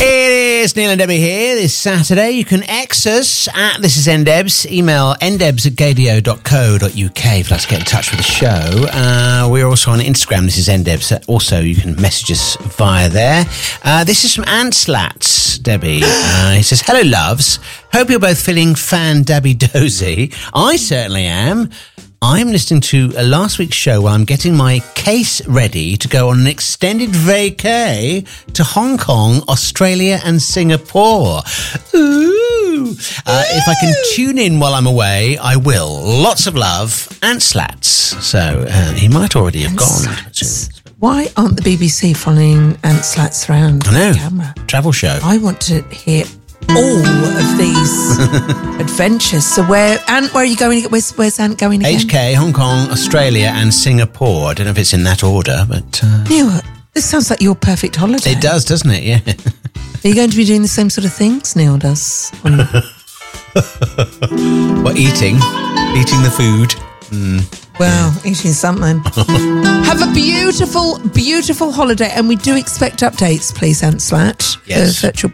It is Neil and Debbie here this Saturday. You can X us at This Is NDebs. Email ndebs@gadio.co.uk if you'd like to get in touch with the show. We're also on Instagram, This Is NDebs. Also, you can message us via there. This is from Antslats, Debbie. He says, hello, loves. Hope you're both feeling fan-dabby-dozy. I certainly am. I'm listening to last week's show while I'm getting my case ready to go on an extended vacay to Hong Kong, Australia and Singapore. Ooh! If I can tune in while I'm away, I will. Lots of love, Antslats. So he might already have gone. Why aren't the BBC following Antslats around I know. the camera? Travel show. I want to hear all of these adventures. So where are you going? Where's Ant going again? HK, Hong Kong, Australia and Singapore. I don't know if it's in that order, but... Neil, this sounds like your perfect holiday. It does, doesn't it? Yeah. Are you going to be doing the same sort of things Neil does? What, eating? Eating the food? Well, eating something. Have a beautiful, beautiful holiday. And we do expect updates, please, Antslat. Yes. Virtual